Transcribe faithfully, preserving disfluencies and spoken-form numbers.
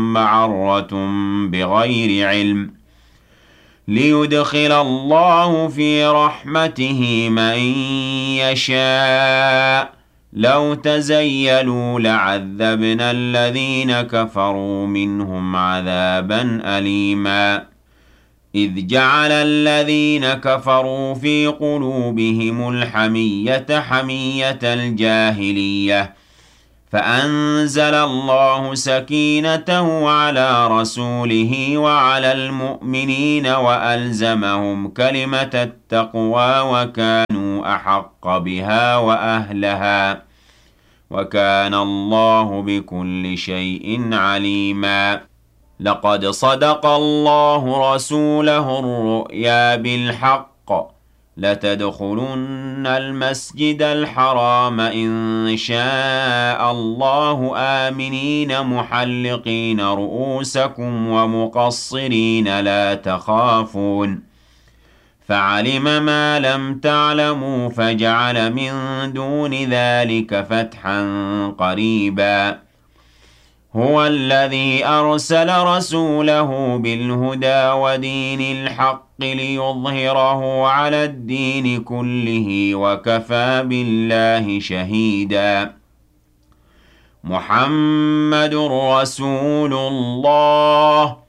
مَّعَرَّةٌ بِغَيْرِ عِلْمٍ لِّيُدْخِلَ اللَّهُ فِي رَحْمَتِهِ مَن يَشَاءُ ۚ لَوْ تَزَيَّلُوا لَعَذَّبْنَا الَّذِينَ كَفَرُوا مِنْهُمْ عَذَابًا أَلِيمًا إِذْ جَعَلَ الَّذِينَ كَفَرُوا فِي قُلُوبِهِمُ الْحَمِيَّةَ حَمِيَّةَ الْجَاهِلِيَّةِ فَأَنزَلَ اللَّهُ سَكِينَتَهُ عَلَىٰ رَسُولِهِ وَعَلَى الْمُؤْمِنِينَ وَأَلْزَمَهُمْ كَلِمَةَ التَّقْوَىٰ وَكَانُوا أَحَقَّ بِهَا وَأَهْلَهَا ۚ وَكَانَ اللَّهُ بِكُلِّ شَيْءٍ عَلِيمًا لَقَدْ صَدَقَ اللَّهُ رَسُولَهُ الرُّؤْيَا بِالْحَقِّ ۖ لَتَدْخُلُنَّ الْمَسْجِدَ الْحَرَامَ إِن شَاءَ اللَّهُ آمِنِينَ مُحَلِّقِينَ رُءُوسَكُمْ وَمُقَصِّرِينَ لَا تَخَافُونَ ۖ فَعَلِمَ مَا لَمْ تَعْلَمُوا فَجَعَلَ مِن دُونِ ذَٰلِكَ فَتْحًا قَرِيبًا هُوَ الَّذِي أَرْسَلَ رَسُولَهُ بِالْهُدَىٰ وَدِينِ الْحَقِّ لِيُظْهِرَهُ عَلَى الدِّينِ كُلِّهِ ۚ وَكَفَىٰ بِاللَّهِ شَهِيدًا مُّحَمَّدٌ رَّسُولُ اللَّهِ